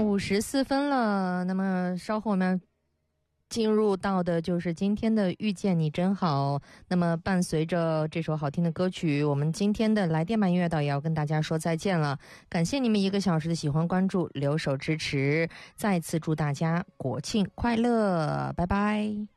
上午14分了，那么稍后我们进入到的就是今天的遇见你真好。那么伴随着这首好听的歌曲，我们今天的来电慢音乐岛也要跟大家说再见了。感谢你们1个小时的喜欢关注留守支持，再次祝大家国庆快乐，拜拜。